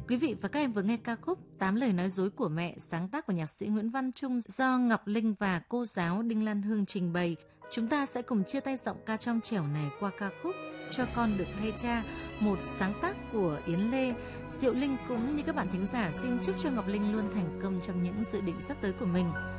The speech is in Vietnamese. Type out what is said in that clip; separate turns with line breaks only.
Quý vị và các em vừa nghe ca khúc 8 lời nói dối của mẹ, sáng tác của nhạc sĩ Nguyễn Văn Trung do Ngọc Linh và cô giáo Đinh Lan Hương trình bày. Chúng ta sẽ cùng chia tay giọng ca trong trẻo này qua ca khúc Cho con được thay cha, một sáng tác của Yến Lê. Diệu Linh cũng như các bạn thính giả xin chúc cho Ngọc Linh luôn thành công trong những dự định sắp tới của mình.